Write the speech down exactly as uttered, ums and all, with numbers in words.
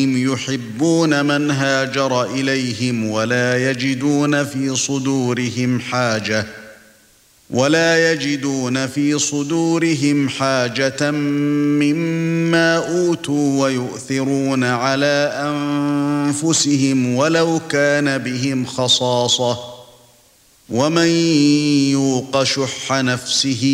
يحبون من هاجر إليهم ولا يجدون في صدورهم حاجة ولا يجدون في صدورهم حاجة مما أوتوا ويؤثرون على أنفسهم ولو كان بهم خصاصة ومن يوق شح نفسه